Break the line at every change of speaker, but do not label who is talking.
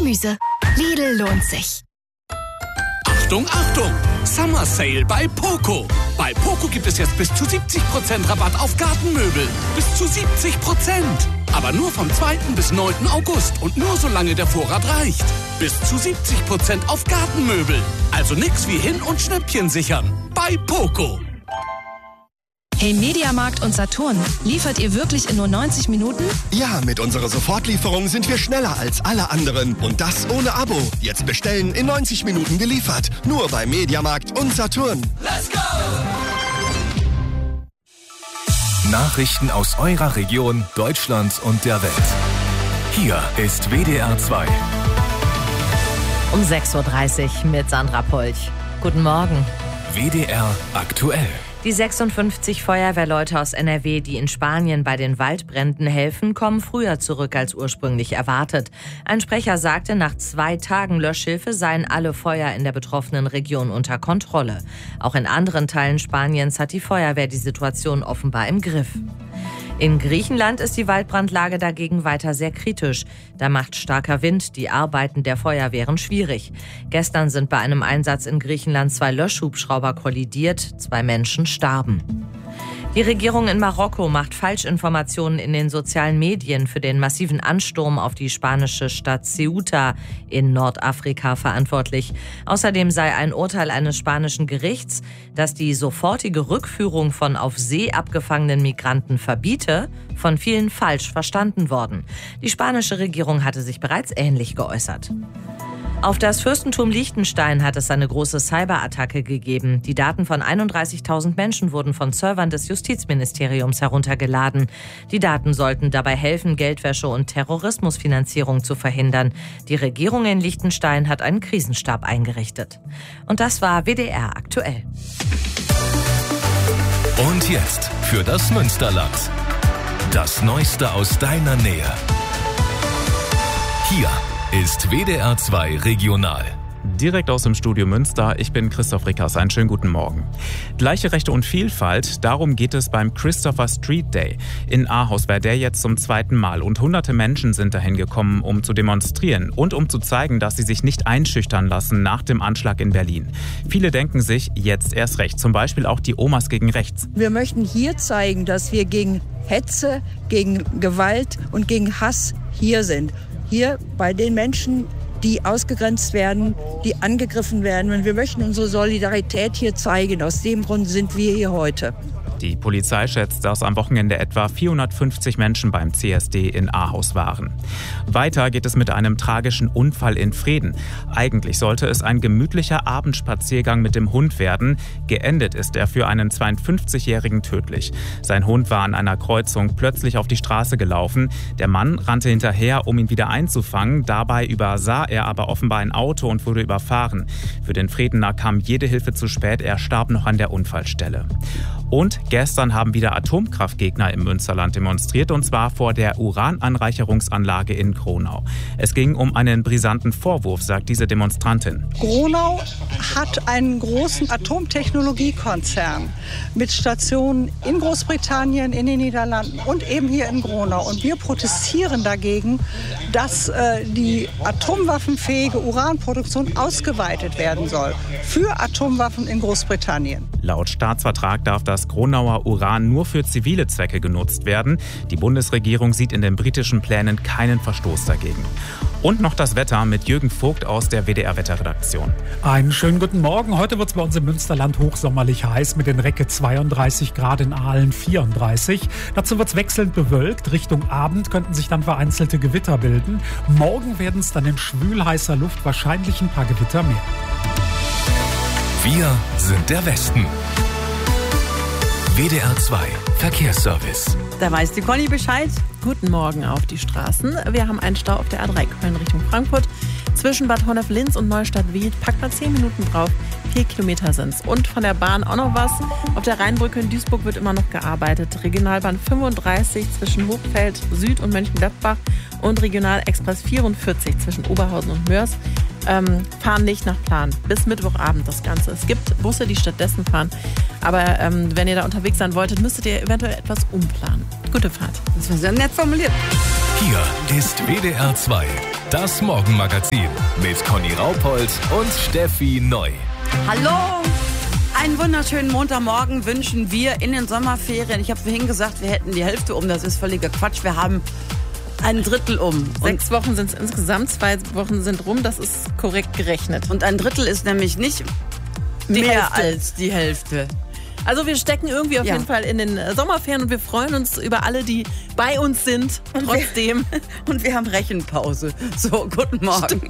Gemüse. Lidl lohnt sich.
Achtung, Achtung! Summer Sale bei Poco. Bei Poco gibt es jetzt bis zu 70% Rabatt auf Gartenmöbel. Bis zu 70%. Aber nur vom 2. bis 9. August und nur solange der Vorrat reicht. Bis zu 70% auf Gartenmöbel. Also nix wie hin und Schnäppchen sichern. Bei Poco.
Hey Mediamarkt und Saturn, liefert ihr wirklich in nur 90 Minuten?
Ja, mit unserer Sofortlieferung sind wir schneller als alle anderen. Und das ohne Abo. Jetzt bestellen, in 90 Minuten geliefert. Nur bei Mediamarkt und Saturn.
Let's go!
Nachrichten aus eurer Region, Deutschland und der Welt. Hier ist WDR 2.
Um 6.30 Uhr mit Sandra Polch. Guten Morgen.
WDR aktuell.
Die 56 Feuerwehrleute aus NRW, die in Spanien bei den Waldbränden helfen, kommen früher zurück als ursprünglich erwartet. Ein Sprecher sagte, nach 2 Tagen Löschhilfe seien alle Feuer in der betroffenen Region unter Kontrolle. Auch in anderen Teilen Spaniens hat die Feuerwehr die Situation offenbar im Griff. In Griechenland ist die Waldbrandlage dagegen weiter sehr kritisch. Da macht starker Wind die Arbeiten der Feuerwehren schwierig. Gestern sind bei einem Einsatz in Griechenland 2 Löschhubschrauber kollidiert, 2 Menschen starben. Die Regierung in Marokko macht Falschinformationen in den sozialen Medien für den massiven Ansturm auf die spanische Stadt Ceuta in Nordafrika verantwortlich. Außerdem sei ein Urteil eines spanischen Gerichts, das die sofortige Rückführung von auf See abgefangenen Migranten verbiete, von vielen falsch verstanden worden. Die spanische Regierung hatte sich bereits ähnlich geäußert. Auf das Fürstentum Liechtenstein hat es eine große Cyberattacke gegeben. Die Daten von 31.000 Menschen wurden von Servern des Justizministeriums heruntergeladen. Die Daten sollten dabei helfen, Geldwäsche und Terrorismusfinanzierung zu verhindern. Die Regierung in Liechtenstein hat einen Krisenstab eingerichtet. Und das war WDR aktuell.
Und jetzt für das Münsterland. Das Neueste aus deiner Nähe. Hier ist WDR 2 Regional.
Direkt aus dem Studio Münster, ich bin Christoph Rickers. Einen schönen guten Morgen. Gleiche Rechte und Vielfalt, darum geht es beim Christopher Street Day. In Ahaus war der jetzt zum 2. Mal und hunderte Menschen sind dahin gekommen, um zu demonstrieren und um zu zeigen, dass sie sich nicht einschüchtern lassen nach dem Anschlag in Berlin. Viele denken sich, jetzt erst recht, zum Beispiel auch die Omas gegen Rechts.
Wir möchten hier zeigen, dass wir gegen Hetze, gegen Gewalt und gegen Hass hier sind. Hier bei den Menschen, die ausgegrenzt werden, die angegriffen werden. Und wir möchten unsere Solidarität hier zeigen. Aus dem Grund sind wir hier heute.
Die Polizei schätzt, dass am Wochenende etwa 450 Menschen beim CSD in Ahaus waren. Weiter geht es mit einem tragischen Unfall in Vreden. Eigentlich sollte es ein gemütlicher Abendspaziergang mit dem Hund werden. Geendet ist er für einen 52-Jährigen tödlich. Sein Hund war an einer Kreuzung plötzlich auf die Straße gelaufen. Der Mann rannte hinterher, um ihn wieder einzufangen. Dabei übersah er aber offenbar ein Auto und wurde überfahren. Für den Vredener kam jede Hilfe zu spät. Er starb noch an der Unfallstelle. Und gestern haben wieder Atomkraftgegner im Münsterland demonstriert, und zwar vor der Urananreicherungsanlage in Gronau. Es ging um einen brisanten Vorwurf, sagt diese Demonstrantin.
Gronau hat einen großen Atomtechnologiekonzern mit Stationen in Großbritannien, in den Niederlanden und eben hier in Gronau. Und wir protestieren dagegen, dass die atomwaffenfähige Uranproduktion ausgeweitet werden soll für Atomwaffen in Großbritannien.
Laut Staatsvertrag darf das Gronauer Uran nur für zivile Zwecke genutzt werden. Die Bundesregierung sieht in den britischen Plänen keinen Verstoß dagegen. Und noch das Wetter mit Jürgen Vogt aus der WDR-Wetterredaktion.
Einen schönen guten Morgen. Heute wird es bei uns im Münsterland hochsommerlich heiß mit den Recke 32 Grad, in Aalen 34. Dazu wird es wechselnd bewölkt. Richtung Abend könnten sich dann vereinzelte Gewitter bilden. Morgen werden es dann in schwül-heißer Luft wahrscheinlich ein paar Gewitter mehr.
Wir sind der Westen. WDR 2 Verkehrsservice.
Da weiß die Conny Bescheid. Guten Morgen auf die Straßen. Wir haben einen Stau auf der A3 Köln Richtung Frankfurt. Zwischen Bad Honnef-Linz und Neustadt-Wied packt man 10 Minuten drauf. 4 Kilometer sind's. Und von der Bahn auch noch was. Auf der Rheinbrücke in Duisburg wird immer noch gearbeitet. Regionalbahn 35 zwischen Hochfeld Süd und Mönchengladbach und Regionalexpress 44 zwischen Oberhausen und Mörs fahren nicht nach Plan. Bis Mittwochabend das Ganze. Es gibt Busse, die stattdessen fahren. Aber wenn ihr da unterwegs sein wolltet, müsstet ihr eventuell etwas umplanen. Gute Fahrt.
Das war sehr nett formuliert.
Hier ist WDR 2, das Morgenmagazin mit Conny Raupold und Steffi Neu.
Hallo! Einen wunderschönen Montagmorgen wünschen wir in den Sommerferien. Ich habe vorhin gesagt, wir hätten die Hälfte um. Das ist völliger Quatsch. Wir haben ein Drittel um.
6 Wochen sind es insgesamt, 2 Wochen sind rum. Das ist korrekt gerechnet.
Und ein Drittel ist nämlich nicht mehr als die Hälfte.
Also wir stecken irgendwie auf jeden Fall in den Sommerferien und wir freuen uns über alle, die bei uns sind. Und trotzdem.
Und wir haben Rechenpause. So, guten Morgen.